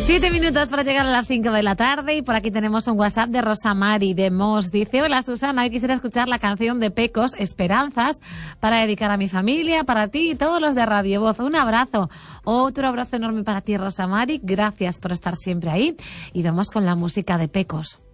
7 minutos para llegar a las 5 de la tarde y por aquí tenemos un WhatsApp de Rosa Mari de Mos. Dice: hola Susana, hoy quisiera escuchar la canción de Pecos, Esperanzas, para dedicar a mi familia, para ti y todos los de Radio Voz. Un abrazo. Otro abrazo enorme para ti, Rosa Mari. Gracias por estar siempre ahí. Y vamos con la música de Pecos.